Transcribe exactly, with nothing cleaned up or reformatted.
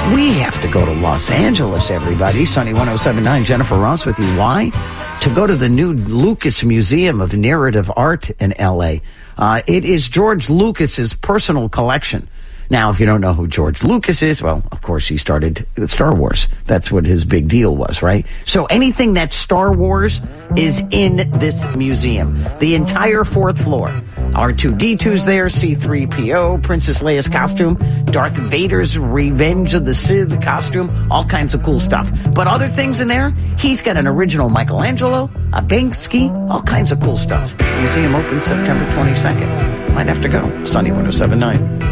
We have to go to Los Angeles, everybody. Sunny one oh seven point nine, Jennifer Ross with you. Why? To go to the new Lucas Museum of Narrative Art in L A. Uh, it is George Lucas's personal collection. Now, if you don't know who George Lucas is, well, of course, he started Star Wars. That's what his big deal was, right? So anything that's Star Wars is in this museum. The entire fourth floor. R two D two's there, C three P O, Princess Leia's costume, Darth Vader's Revenge of the Sith costume, all kinds of cool stuff. But other things in there, he's got an original Michelangelo, a Banksy, all kinds of cool stuff. Museum opens September twenty-second. Might have to go. Sunny one oh seven point nine.